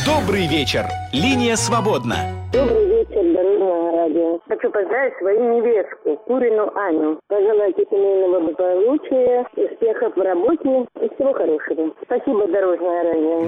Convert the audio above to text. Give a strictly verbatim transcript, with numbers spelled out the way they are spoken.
Добрый вечер. Линия свободна. Добрый вечер, Дорожное радио. Хочу поздравить свою невестку, Курину Аню. Пожелать семейного благополучия, успехов в работе и всего хорошего. Спасибо, Дорожное радио.